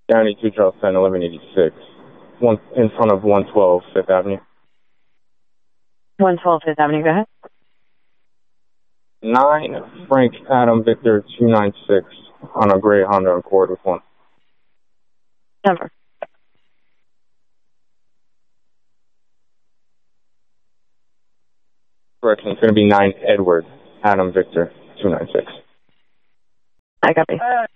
Downey 2 Charles 10, 1186. One in front of 112 Fifth Avenue. 112 Fifth Avenue, go ahead. 9 Frank Adam Victor 296 on a gray Honda Accord with 1. Number. Correction, it's going to be 9 Edward Adam Victor 296. I copy.